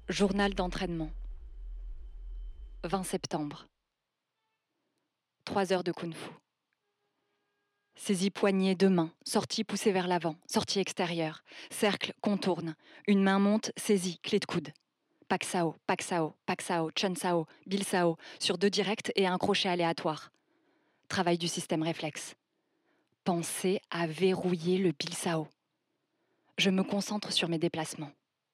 Journal d'entraînement. 20 septembre. 3 heures de kung-fu. Saisie poignée, deux mains, sortie poussée vers l'avant, sortie extérieure, cercle, contourne, une main monte, saisie, clé de coude. Paksao, Paksao, Paksao, Chunsao, Bilsao, sur 2 directs et un crochet aléatoire. Travail du système réflexe. Pensez à verrouiller le Bilsao. Je me concentre sur mes déplacements.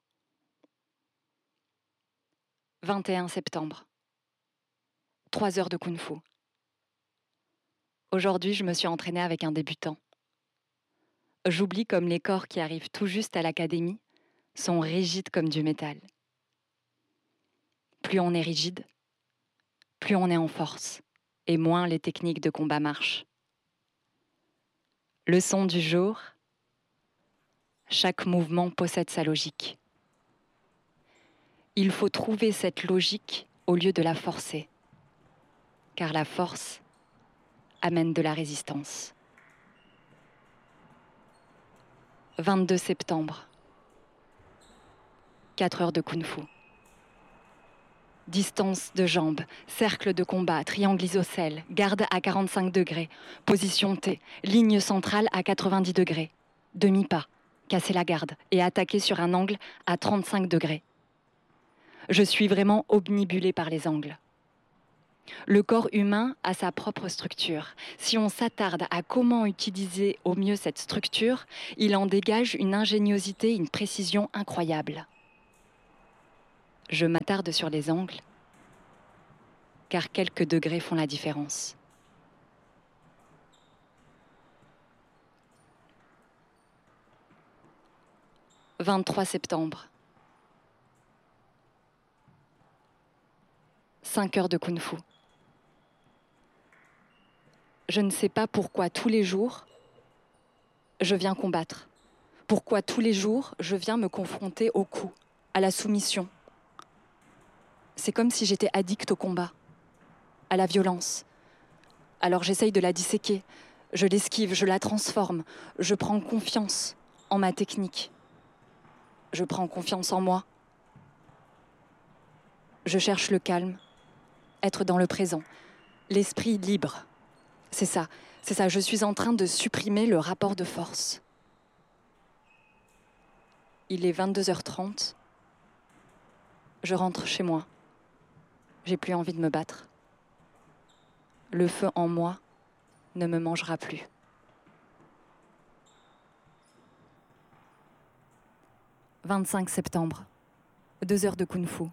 21 septembre. 3 heures de kung-fu. Aujourd'hui, je me suis entraînée avec un débutant. J'oublie comme les corps qui arrivent tout juste à l'académie sont rigides comme du métal. Plus on est rigide, plus on est en force, et moins les techniques de combat marchent. Leçon du jour, chaque mouvement possède sa logique. Il faut trouver cette logique au lieu de la forcer, car la force amène de la résistance. 22 septembre. 4 heures de kung-fu. Distance de jambes, cercle de combat, triangle isocèle, garde à 45 degrés, position T, ligne centrale à 90 degrés, demi-pas, casser la garde et attaquer sur un angle à 35 degrés. Je suis vraiment obnubilée par les angles. Le corps humain a sa propre structure. Si on s'attarde à comment utiliser au mieux cette structure, il en dégage une ingéniosité, une précision incroyable. Je m'attarde sur les angles, car quelques degrés font la différence. « 23 septembre. 5 heures de kung-fu. Je ne sais pas pourquoi tous les jours, je viens combattre. Pourquoi tous les jours, je viens me confronter au coup, à la soumission. C'est comme si j'étais addict au combat, à la violence. Alors j'essaye de la disséquer, je l'esquive, je la transforme, je prends confiance en ma technique. Je prends confiance en moi. Je cherche le calme, être dans le présent, l'esprit libre. C'est ça, je suis en train de supprimer le rapport de force. Il est 22h30, je rentre chez moi. J'ai plus envie de me battre. Le feu en moi ne me mangera plus. « 25 septembre, 2 heures de kung-fu.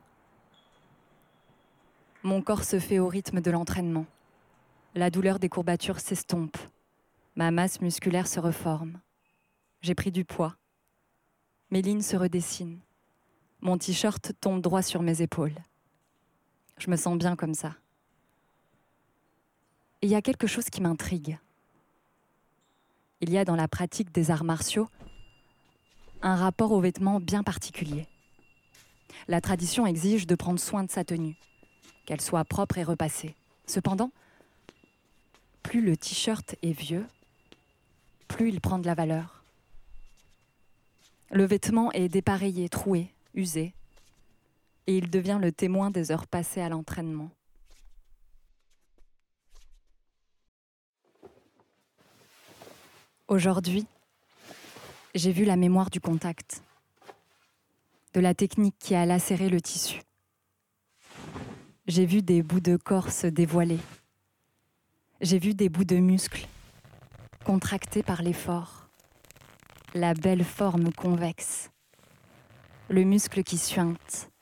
Mon corps se fait au rythme de l'entraînement. La douleur des courbatures s'estompe. Ma masse musculaire se reforme. J'ai pris du poids. Mes lignes se redessinent. Mon t-shirt tombe droit sur mes épaules. Je me sens bien comme ça. Et il y a quelque chose qui m'intrigue. Il y a dans la pratique des arts martiaux un rapport aux vêtements bien particulier. La tradition exige de prendre soin de sa tenue, qu'elle soit propre et repassée. Cependant, plus le t-shirt est vieux, plus il prend de la valeur. Le vêtement est dépareillé, troué, usé, et il devient le témoin des heures passées à l'entraînement. Aujourd'hui, j'ai vu la mémoire du contact, de la technique qui a lacéré le tissu. J'ai vu des bouts de corps se dévoiler. J'ai vu des bouts de muscles contractés par l'effort. La belle forme convexe. Le muscle qui suinte.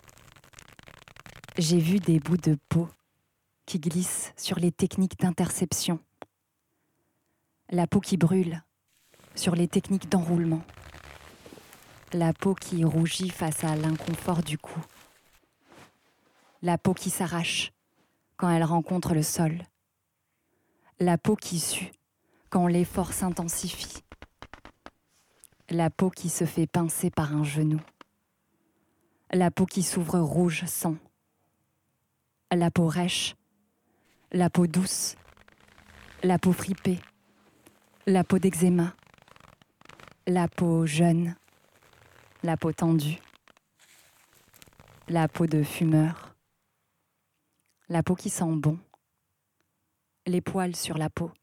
J'ai vu des bouts de peau qui glissent sur les techniques d'interception. La peau qui brûle sur les techniques d'enroulement. La peau qui rougit face à l'inconfort du cou. La peau qui s'arrache quand elle rencontre le sol. La peau qui sue quand l'effort s'intensifie. La peau qui se fait pincer par un genou. La peau qui s'ouvre rouge sang. La peau rêche. La peau douce. La peau fripée. La peau d'eczéma. La peau jeune. La peau tendue. la peau de fumeur, la peau qui sent bon, les poils sur la peau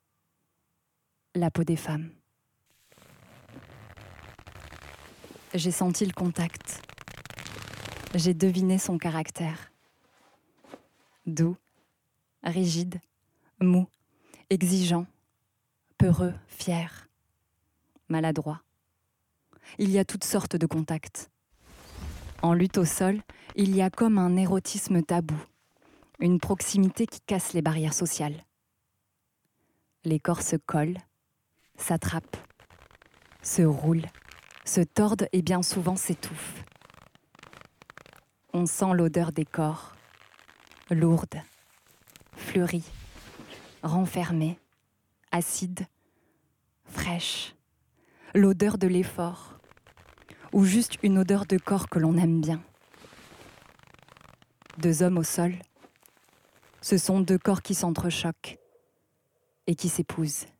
des femmes. J'ai senti le contact, j'ai deviné son caractère. Doux, rigide, mou, exigeant, peureux, fier, maladroit. Il y a toutes sortes de contacts. En lutte au sol, il y a comme un érotisme tabou, une proximité qui casse les barrières sociales. Les corps se collent, s'attrapent, se roulent, se tordent et bien souvent s'étouffent. On sent l'odeur des corps, lourde, fleurie, renfermée, acide, fraîche, l'odeur de l'effort, ou juste une odeur de corps que l'on aime bien. Deux hommes au sol, ce sont deux corps qui s'entrechoquent et qui s'épousent.